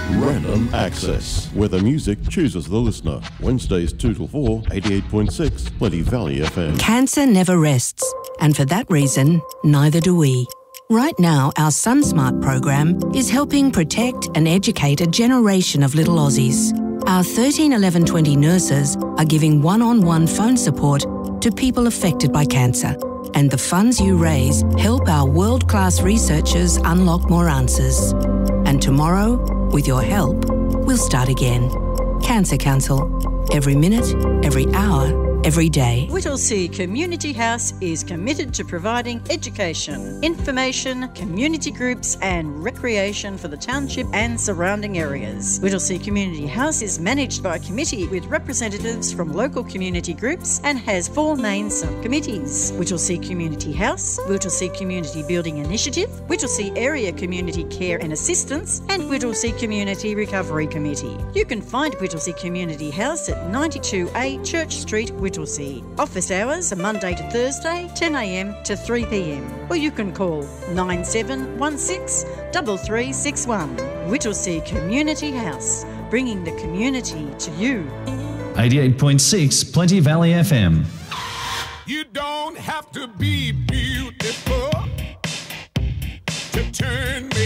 Random Access, where the music chooses the listener. Wednesdays 2 till 4, 88.6, Plenty Valley FM. Cancer never rests, and for that reason, neither do we. Right now, our SunSmart program is helping protect and educate a generation of little Aussies. Our 13 11 20 nurses are giving one-on-one phone support to people affected by cancer. And the funds you raise help our world-class researchers unlock more answers. And tomorrow, with your help, we'll start again. Cancer Council. Every minute, every hour, every day. Whittlesea Community House is committed to providing education, information, community groups and recreation for the township and surrounding areas. Whittlesea Community House is managed by a committee with representatives from local community groups and has 4 main subcommittees: Whittlesea Community House, Whittlesea Community Building Initiative, Whittlesea Area Community Care and Assistance and Whittlesea Community Recovery Committee. You can find Whittlesea Community House at 92A Church Street, Whittlesea. Office hours are Monday to Thursday, 10 a.m. to 3 p.m. Or you can call 9716 3361. Whittlesea Community House, bringing the community to you. 88.6 Plenty Valley FM. You don't have to be beautiful to turn me